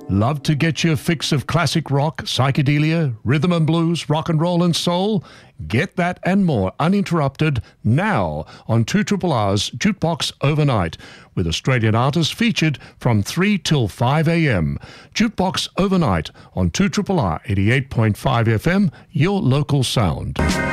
Love to get your fix of classic rock, psychedelia, rhythm and blues, rock and roll and soul? Get that and more uninterrupted now on 2RRR's Jukebox Overnight, with Australian artists featured from 3 till 5 a.m. Jukebox Overnight on 2RRR 88.5 FM, your local sound.